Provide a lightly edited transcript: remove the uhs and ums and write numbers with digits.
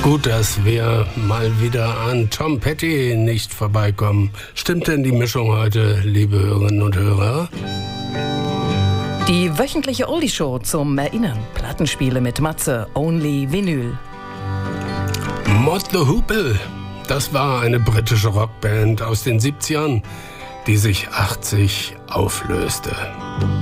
Gut, dass wir mal wieder an Tom Petty nicht vorbeikommen. Stimmt denn die Mischung heute, liebe Hörerinnen und Hörer? Die wöchentliche Oldie-Show zum Erinnern. Plattenspiele mit Matze, Only Vinyl. Mott the Hoople, das war eine britische Rockband aus den 70ern, die sich 80 auflöste.